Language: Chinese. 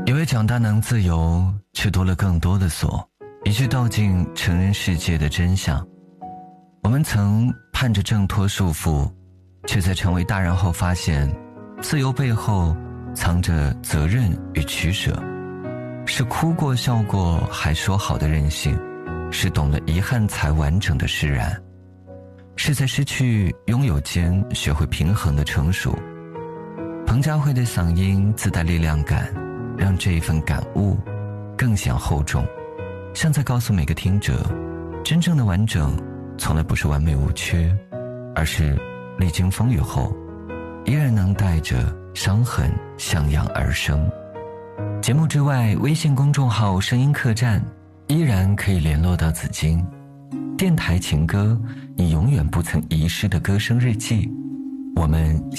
以为长大能自由，却多了更多的锁，以去道尽成人世界的真相。我们曾盼着挣脱束缚，却在成为大人后发现，自由背后藏着责任与取舍，是哭过笑过还说好的任性，是懂了遗憾才完整的释然，是在失去拥有间学会平衡的成熟。彭佳慧的嗓音自带力量感，让这一份感悟更显厚重，像在告诉每个听者，真正的完整从来不是完美无缺，而是历经风雨后依然能带着伤痕向阳而生。节目之外，微信公众号声音客栈依然可以联络到紫金。电台情歌，你永远不曾遗失的歌声日记。我们